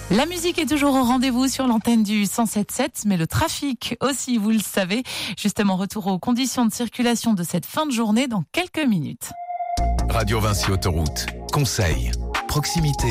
La musique est toujours au rendez-vous sur l'antenne du 107.7, mais le trafic aussi, vous le savez. Justement, retour aux conditions de circulation de cette fin de journée dans quelques minutes. Radio Vinci Autoroute. Conseil, proximité.